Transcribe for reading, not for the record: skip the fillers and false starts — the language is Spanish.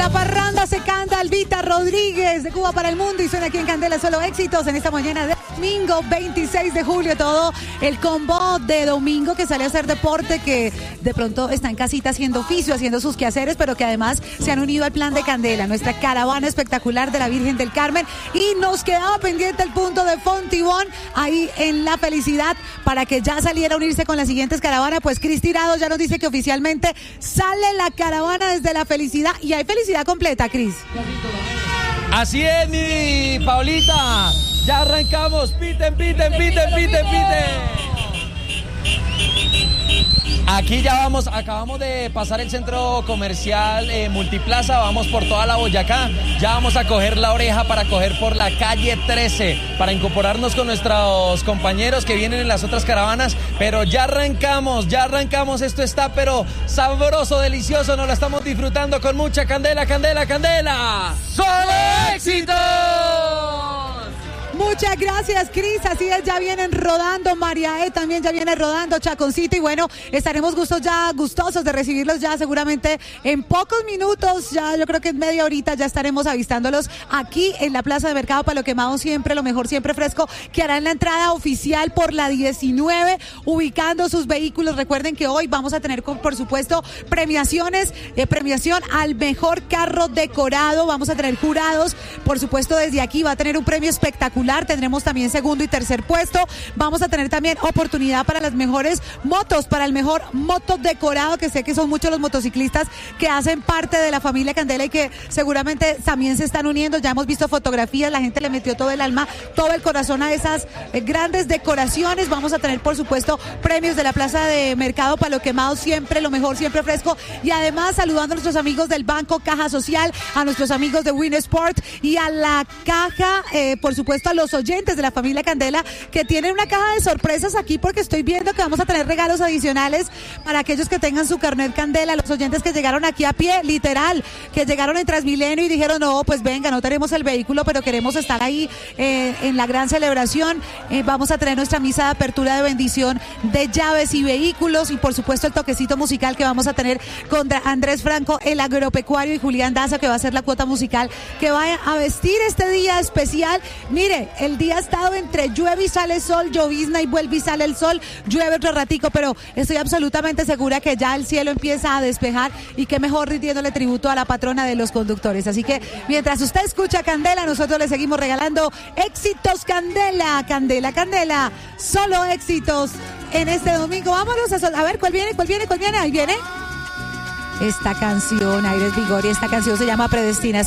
La parranda se canta, Albita Rodríguez de Cuba para el mundo y suena aquí en Candela Solo Éxitos en esta mañana de domingo 26 de julio. Todo el combo de domingo que sale a hacer deporte, que de pronto está en casita haciendo oficio, haciendo sus quehaceres, pero que además se han unido al plan de Candela, nuestra caravana espectacular de la Virgen del Carmen, y nos quedaba pendiente el punto de Fontibón ahí en La Felicidad para que ya saliera a unirse con las siguientes caravanas. Pues Cris Tirado ya nos dice que oficialmente sale la caravana desde La Felicidad y hay felicidad completa, Cris. Así es, mi Paulita. Ya arrancamos. Piten. Aquí ya acabamos de pasar el centro comercial Multiplaza, vamos por toda la Boyacá, ya vamos a coger la oreja para coger por la calle 13, para incorporarnos con nuestros compañeros que vienen en las otras caravanas, pero ya arrancamos, esto está pero sabroso, delicioso, nos lo estamos disfrutando con mucha candela, ¡solo éxitos! Muchas gracias, Cris. Así es, ya vienen rodando. María E también ya viene rodando. Chaconcito. Y bueno, estaremos gustosos de recibirlos ya seguramente en pocos minutos. Ya yo creo que en media horita ya estaremos avistándolos aquí en la Plaza de Mercado Palo Quemado. Siempre lo mejor, siempre fresco, que harán la entrada oficial por la 19, ubicando sus vehículos. Recuerden que hoy vamos a tener, por supuesto, premiación al mejor carro decorado. Vamos a tener jurados. Por supuesto, desde aquí va a tener un premio espectacular. Tendremos también segundo y tercer puesto. Vamos a tener también oportunidad para las mejores motos, para el mejor moto decorado, que sé que son muchos los motociclistas que hacen parte de la familia Candela y que seguramente también se están uniendo. Ya hemos visto fotografías, la gente le metió todo el alma, todo el corazón a esas grandes decoraciones. Vamos a tener, por supuesto, premios de la Plaza de Mercado Palo Quemado, siempre lo mejor, siempre fresco. Y además saludando a nuestros amigos del Banco Caja Social, a nuestros amigos de Win Sport y a la Caja, por supuesto, a los oyentes de la familia Candela, que tienen una caja de sorpresas aquí, porque estoy viendo que vamos a tener regalos adicionales para aquellos que tengan su carnet Candela, los oyentes que llegaron aquí a pie, literal, que llegaron en Transmilenio y dijeron, no, pues venga, no tenemos el vehículo, pero queremos estar ahí en la gran celebración. Vamos a tener nuestra misa de apertura de bendición de llaves y vehículos, y por supuesto el toquecito musical que vamos a tener con Andrés Franco, el agropecuario, y Julián Daza, que va a ser la cuota musical que va a vestir este día especial. Mire, el día ha estado entre llueve y sale sol, llovizna y vuelve y sale el sol, llueve otro ratico, pero estoy absolutamente segura que ya el cielo empieza a despejar, y qué mejor rindiéndole tributo a la patrona de los conductores. Así que mientras usted escucha Candela, nosotros le seguimos regalando éxitos. Candela, solo éxitos en este domingo. Vámonos a ver cuál viene, ahí viene esta canción, Aires Vigor, y esta canción se llama Predestina.